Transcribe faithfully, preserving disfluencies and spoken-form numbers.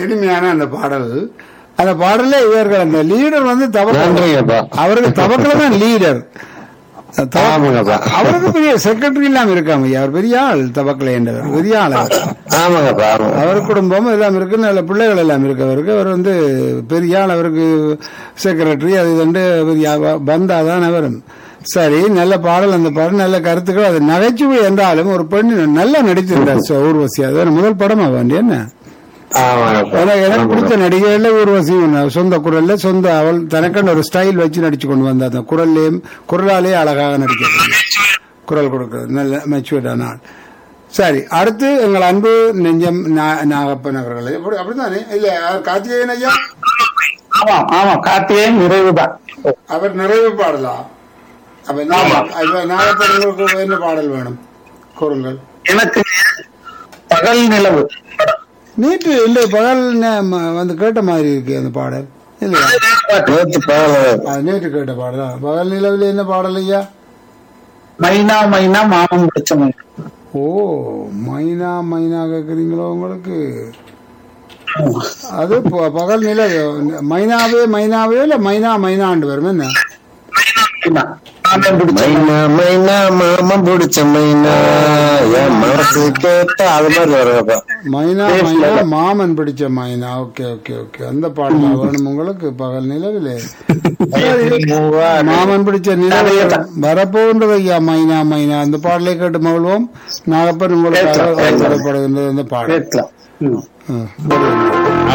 இனிமையான அந்த பாடல். அந்த பாடல இவர்கள் அந்த லீடர் வந்து தவக்க, அவருக்கு தவக்கல தான் லீடர். அவருக்கு பெரிய செக்ரட்டரி எல்லாம் இருக்காம, அவர் பெரிய ஆள் தவக்கலை என்றவர், பெரிய ஆள். அவர் குடும்பம் எல்லாம் இருக்கு, நல்ல பிள்ளைகள் எல்லாம் இருக்கு அவருக்கு. அவர் வந்து பெரிய ஆள், அவருக்கு செக்ரட்டரி அது வந்து பெரிய பந்தாதான் அவரும். சரி, நல்ல பாடல். அந்த பாடல் நல்ல கருத்துக்கள். அது நகைச்சுவை என்றாலும் ஒரு பெண் நல்லா நடித்திருந்தார் ஊர்வசி. அது முதல் படமா வேண்டிய என்ன எனக்கு பிடிச்ச நடிகைகள்ல ஊர்வசி சொந்த குரல்ல சொந்த அவள் தனக்கண்டு ஒரு ஸ்டைல் வச்சு நடிச்சு கொண்டு வந்த அந்த குரல்லையும் குரலாலேயே அழகாக நடிக்கிறது, குரல் கொடுக்கிறது, நல்ல மெச்சூர்டான ஆள். சரி, அடுத்து எங்கள் அன்பு நெஞ்சம் நாகப்பன் அவர்கள். அப்படித்தானே இல்ல கார்த்திகேயன் ஐயா? ஆமா ஆமா, கார்த்திகேயன் நிறைவுதான். அவர் நிறைவு பாடலாம். அப்ப நாகப்பன் உங்களுக்கு என்ன பாடல் வேணும் கூறுங்கள். எனக்கு பகல் நிலவு. நேற்று இல்லை பகல் வந்து கேட்ட மாதிரி இருக்கு அந்த பாடல் இல்லையா? நேற்று கேட்ட பாடலா? பகல் நிலவில் என்ன பாடல் ஐயா? மைனா மைனா மாமன் பிடிச்ச மைனா. ஓ, மைனா மைனா கேக்குறீங்களோ? உங்களுக்கு அது பகல் நிலவு. மைனாவே மைனாவே இல்ல மைனா மைனாண்டு வரும் என்ன? மைனா மைனா மாமன் பிடிச்ச மைனா என் மனசு கேட்ட அது மாதிரி வருவப்ப மைனா மைனா மாமன் பிடிச்ச மைனா. ஓகே ஓகே ஓகே, அந்த பாடல் வேணும் உங்களுக்கு பகல் நிலவிலே. மாமன் பிடிச்ச நிலவு வரப்போன்றது ஐயா. மைனா மைனா அந்த பாடலை கேட்டு மகிழ்வோம். நாகப்பன் உங்களுக்கு அந்த பாடல்.